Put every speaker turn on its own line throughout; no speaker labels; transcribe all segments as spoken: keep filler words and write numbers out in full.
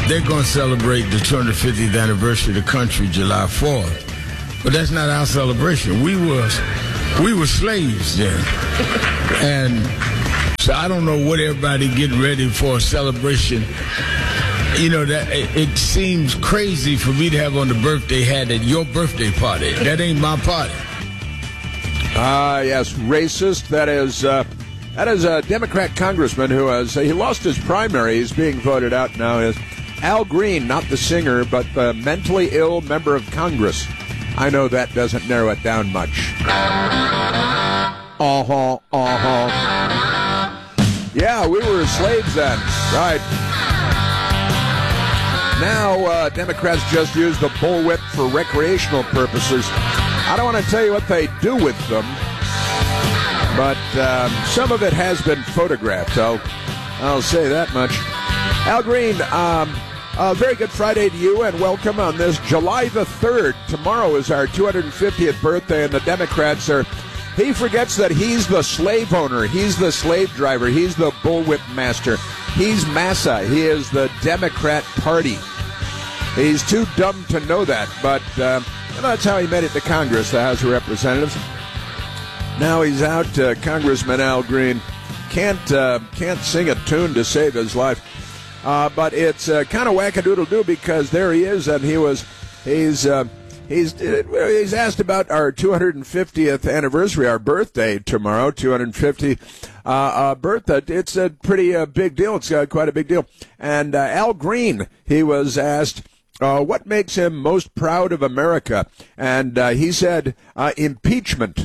they're going to celebrate the two hundred fiftieth anniversary of the country July fourth. But that's not our celebration. We was we were slaves then. And so I don't know what everybody getting ready for a celebration. You know, that it, it seems crazy for me to have on the birthday hat at your birthday party. That ain't my party.
Ah, uh, yes, racist. That is uh, that is a Democrat congressman who has uh, he lost his primary. He's being voted out now. Is Al Green, not the singer, but the mentally ill member of Congress. I know that doesn't narrow it down much. Uh-huh, uh-huh. Yeah, we were slaves then. Right. Now, uh, Democrats just use the bullwhip for recreational purposes. I don't want to tell you what they do with them, but um, some of it has been photographed. I'll, I'll say that much. Al Green, um... Uh, very good Friday to you, and welcome on this July the third. Tomorrow is our two hundred fiftieth birthday, and the Democrats are... He forgets that he's the slave owner. He's the slave driver. He's the bullwhip master. He's Massa. He is the Democrat Party. He's too dumb to know that, but uh, that's how he made it to Congress, the House of Representatives. Now he's out. Uh, Congressman Al Green can't, uh, can't sing a tune to save his life. Uh, but it's uh, kind of wackadoodle-doo because there he is, and he was, he's, uh, he's, he's asked about our two hundred fiftieth anniversary, our birthday tomorrow, two hundred fifty uh, uh, birthday. It's a pretty uh, big deal. It's uh, quite a big deal. And uh, Al Green, he was asked, uh, what makes him most proud of America? And uh, he said, uh, impeachment.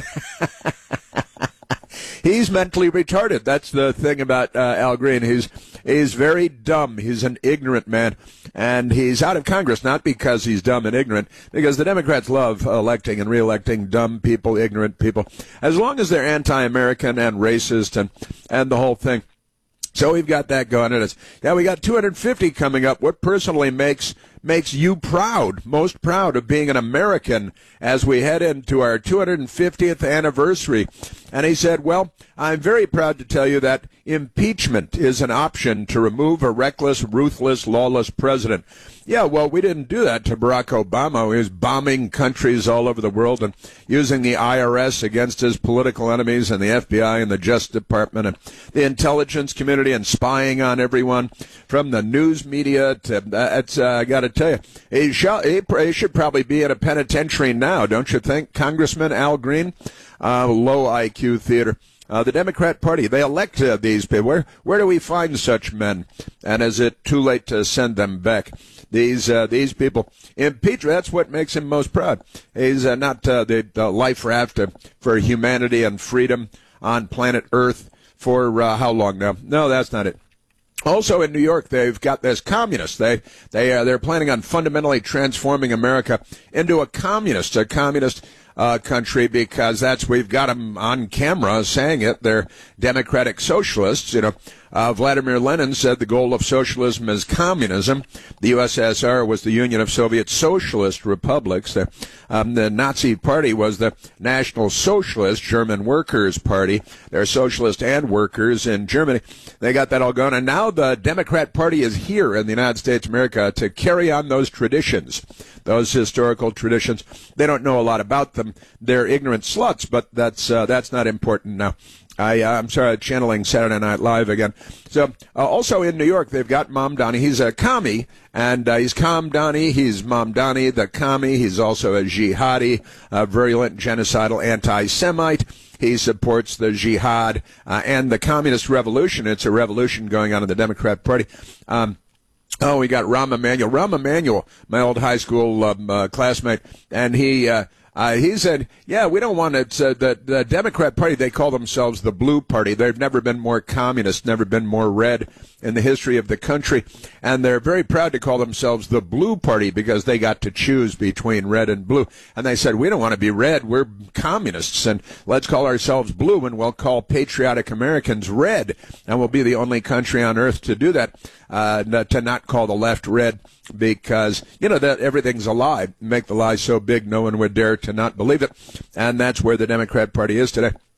He's mentally retarded. That's the thing about uh, Al Green. He's he's very dumb. He's an ignorant man, and he's out of Congress not because he's dumb and ignorant, because the Democrats love electing and reelecting dumb people, ignorant people, as long as they're anti-American and racist and and the whole thing. So we've got that going. And it's, yeah, we got two hundred fifty coming up. What personally makes makes you proud, most proud of being an American as we head into our two hundred fiftieth anniversary? And he said, well, I'm very proud to tell you that impeachment is an option to remove a reckless, ruthless, lawless president. Yeah, well, we didn't do that to Barack Obama. He was bombing countries all over the world and using the I R S against his political enemies and the F B I and the Justice Department and the intelligence community and spying on everyone from the news media to, uh, it's, uh, I got to tell you, he, shall, he, he should probably be in a penitentiary now, don't you think, Congressman Al Green? Uh, low I Q theater. Uh, the Democrat Party, they elect uh, these people. Where, where do we find such men? And is it too late to send them back? These uh, these people impeach. That's what makes him most proud. He's uh, not uh, the, the life raft uh, for humanity and freedom on planet Earth for uh, how long now? No, that's not it. Also in New York, they've got this communist. They they uh, they're planning on fundamentally transforming America into a communist, a communist uh, country, because that's we've got them on camera saying it. They're democratic socialists, you know. Uh, Vladimir Lenin said the goal of socialism is communism. The U S S R was the Union of Soviet Socialist Republics. The, um, the Nazi Party was the National Socialist German Workers' Party. They're socialist and workers in Germany. They got that all going. And now the Democrat Party is here in the United States of America to carry on those traditions, those historical traditions. They don't know a lot about them. They're ignorant sluts, but that's uh, that's not important now. I, uh, I'm sorry, channeling Saturday Night Live again. So, uh, also in New York, they've got Mamdani. He's a commie, and uh, he's Kamdani. He's Mamdani, the commie. He's also a jihadi, a virulent, genocidal anti-Semite. He supports the jihad uh, and the communist revolution. It's a revolution going on in the Democrat Party. Um, oh, we got Rahm Emanuel. Rahm Emanuel, my old high school um, uh, classmate, and he... Uh, Uh, he said, yeah, we don't want it. Uh, the, the Democrat Party, they call themselves the Blue Party. They've never been more communist, never been more red in the history of the country. And they're very proud to call themselves the Blue Party because they got to choose between red and blue. And they said, we don't want to be red. We're communists. And let's call ourselves blue, and we'll call patriotic Americans red. And we'll be the only country on earth to do that, uh, to not call the left red. Because, you know, that everything's a lie. Make the lie so big no one would dare to not believe it. And that's where the Democrat Party is today.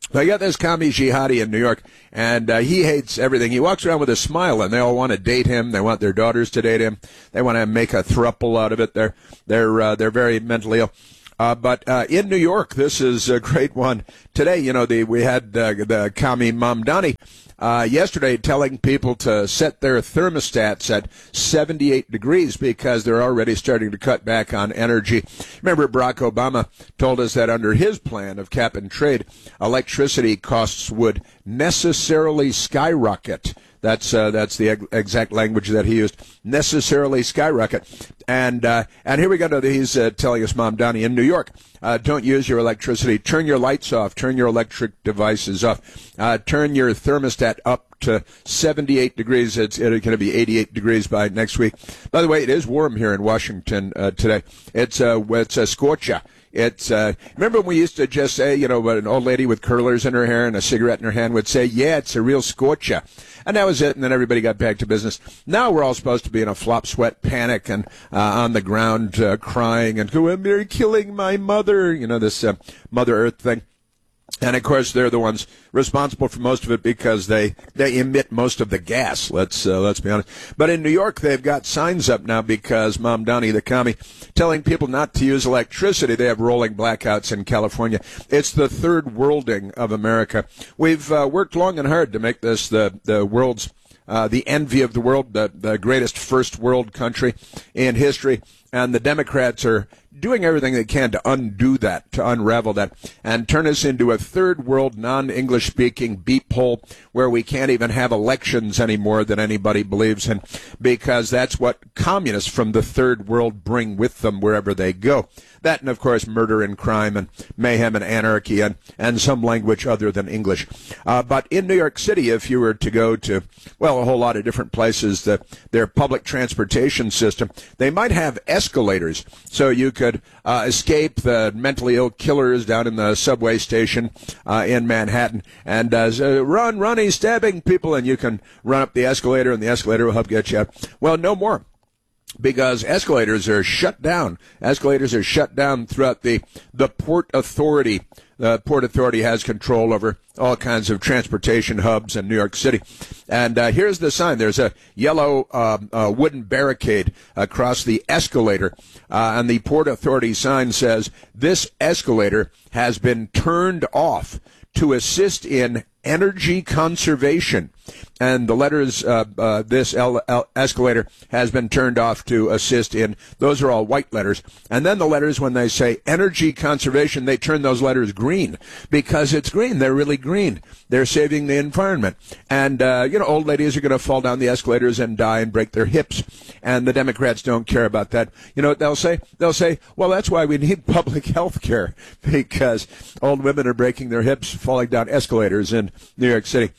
I got this commie jihadi in New York, and uh, he hates everything. He walks around with a smile, and they all want to date him. They want their daughters to date him. They want to make a throuple out of it. They're they're uh, they're very mentally ill. Uh, but uh, in New York, this is a great one. Today, you know, the we had uh, the commie Mamdani uh, yesterday telling people to set their thermostats at seventy-eight degrees because they're already starting to cut back on energy. Remember, Barack Obama told us that under his plan of cap and trade, electricity costs would necessarily skyrocket. That's uh, that's the ex- exact language that he used. Necessarily skyrocket, and uh, and here we go. To the, he's uh, telling us, Mamdani, in New York, uh, don't use your electricity. Turn your lights off. Turn your electric devices off. Uh, turn your thermostat up to seventy-eight degrees. It's, it's going to be eighty-eight degrees by next week. By the way, it is warm here in Washington uh, today. It's uh, it's a scorcher. It's, uh, remember when we used to just say, you know, an old lady with curlers in her hair and a cigarette in her hand would say, yeah, it's a real scorcher. And that was it, and then everybody got back to business. Now we're all supposed to be in a flop, sweat, panic, and uh, on the ground uh, crying and going, they're killing my mother, you know, this uh, Mother Earth thing. And, of course, they're the ones responsible for most of it because they, they emit most of the gas, let's uh, let's be honest. But in New York, they've got signs up now because Mamdani, the commie, telling people not to use electricity. They have rolling blackouts in California. It's the third worlding of America. We've uh, worked long and hard to make this the, the world's, uh, the envy of the world, the, the greatest first world country in history. And the Democrats are doing everything they can to undo that, to unravel that, and turn us into a third world, non-English speaking beep hole where we can't even have elections anymore that anybody believes in, because that's what communists from the third world bring with them wherever they go. That and, of course, murder and crime and mayhem and anarchy and, and some language other than English. Uh, but in New York City, if you were to go to, well, a whole lot of different places, the, their public transportation system, they might have escalators so you could uh, escape the mentally ill killers down in the subway station uh, in Manhattan and uh, so run, run, he's stabbing people, and you can run up the escalator and the escalator will help get you out. Well, no more. Because escalators are shut down. Escalators are shut down throughout the, the Port Authority. The Port Authority has control over all kinds of transportation hubs in New York City. And uh, here's the sign. There's a yellow uh, uh, wooden barricade across the escalator. Uh, and the Port Authority sign says, this escalator has been turned off to assist in energy conservation. And the letters, uh, uh, this el- el- escalator has been turned off to assist in, those are all white letters. And then the letters, when they say energy conservation, they turn those letters green because it's green. They're really green. They're saving the environment. And, uh, you know, old ladies are going to fall down the escalators and die and break their hips. And the Democrats don't care about that. You know what they'll say? They'll say, well, that's why we need public health care, because old women are breaking their hips falling down escalators in New York City.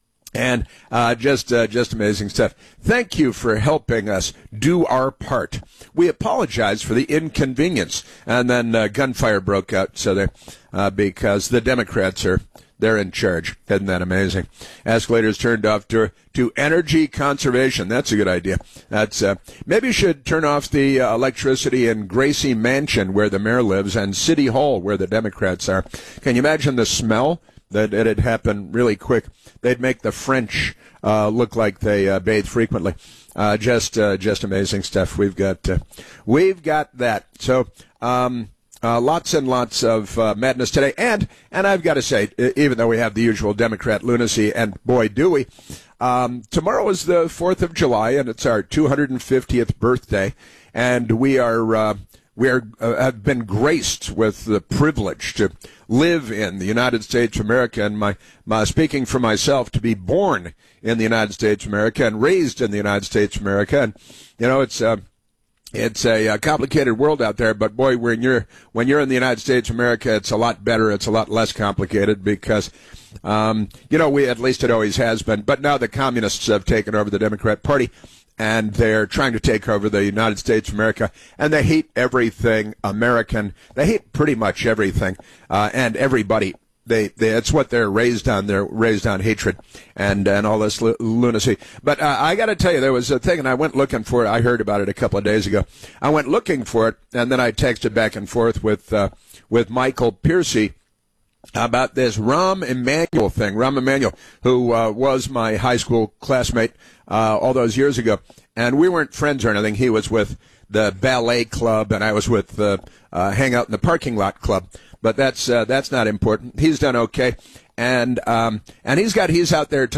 And uh, just uh, just amazing stuff. Thank you for helping us do our part. We apologize for the inconvenience. And then uh, gunfire broke out so there, uh, because the Democrats are they're in charge. Isn't that amazing? Escalators turned off to to energy conservation. That's a good idea. That's uh, maybe you should turn off the uh, electricity in Gracie Mansion where the mayor lives and City Hall where the Democrats are. Can you imagine the smell? That it'd happen really quick. They'd make the French uh, look like they uh, bathe frequently. Uh, just, uh, just amazing stuff. We've got, uh, we've got that. So, um, uh, lots and lots of uh, madness today. And, and I've got to say, even though we have the usual Democrat lunacy, and boy, do we, um, tomorrow is the fourth of July, and it's our two hundred fiftieth birthday, and we are. Uh, We are, uh, have been graced with the privilege to live in the United States of America, and my, my speaking for myself, to be born in the United States of America and raised in the United States of America. And you know, it's uh, it's a, a complicated world out there. But boy, when you're when you're in the United States of America, it's a lot better. It's a lot less complicated because, um, you know, we at least it always has been. But now the communists have taken over the Democrat Party. And they're trying to take over the United States of America, and they hate everything American. They hate pretty much everything, uh, and everybody. They, they, it's what they're raised on. They're raised on hatred and, and all this l- lunacy. But uh, I got to tell you, there was a thing, and I went looking for it. I heard about it a couple of days ago. I went looking for it, and then I texted back and forth with uh, with Michael Piercy, about this Rahm Emanuel thing. Rahm Emanuel, who uh, was my high school classmate uh, all those years ago. And we weren't friends or anything. He was with the ballet club, and I was with the uh, hang out in the parking lot club. But that's uh, that's not important. He's done okay. And um, and he's got he's out there